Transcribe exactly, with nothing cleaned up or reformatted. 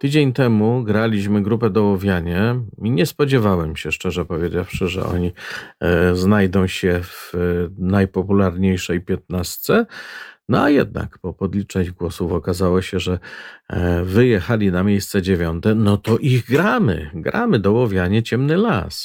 Tydzień temu graliśmy grupę Dołowianie i nie spodziewałem się, szczerze powiedziawszy, że oni e, znajdą się w e, najpopularniejszej piętnastce. No a jednak po podliczeniu głosów okazało się, że e, wyjechali na miejsce dziewiąte. No to ich gramy. Gramy Dołowianie Ciemny Las.